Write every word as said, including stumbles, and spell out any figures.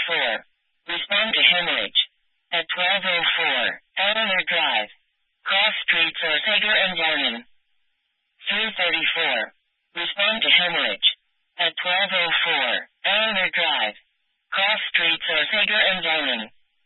four. Respond to hemorrhage. At twelve oh four, Eleanor Drive. Cross streets or Sager and Vernon. three thirty-four. Respond to hemorrhage. At twelve oh four, Eleanor Drive. Cross streets or Sager and Vernon.